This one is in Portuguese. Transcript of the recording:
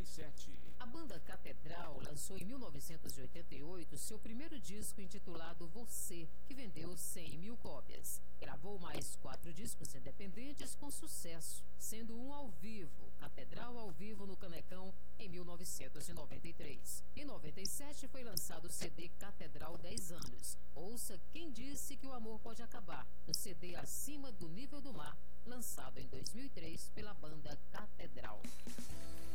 97. A banda Catedral lançou em 1988 seu primeiro disco intitulado Você, que vendeu 100 mil cópias. Gravou mais 4 discos independentes com sucesso, sendo um ao vivo, Catedral ao vivo no Canecão, em 1993. Em 97 foi lançado o CD Catedral 10 anos. Ouça Quem Disse que o Amor Pode Acabar, o CD Acima do Nível do Mar, lançado em 2003 pela banda Catedral.